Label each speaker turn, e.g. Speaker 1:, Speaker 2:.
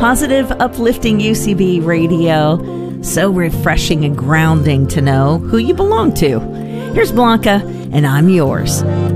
Speaker 1: positive, uplifting UCB radio. So refreshing and grounding to know who you belong to. Here's Blanca, and I'm yours.